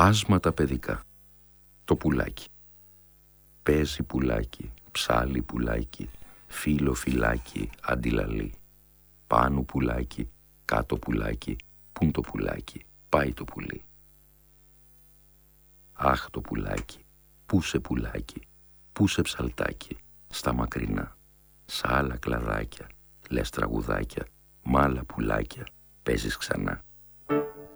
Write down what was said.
Άσματα παιδικά. Το πουλάκι. Παίζει πουλάκι, ψάλι πουλάκι, φίλο φυλάκι, αντιλαλή. Πάνω πουλάκι, κάτω πουλάκι, πουν το πουλάκι, πάει το πουλί. Αχ το πουλάκι, πού σε πουλάκι, πού σε ψαλτάκι, στα μακρινά, σ' άλλα κλαδάκια, λες τραγουδάκια, μ' άλλα πουλάκια, παίζεις ξανά.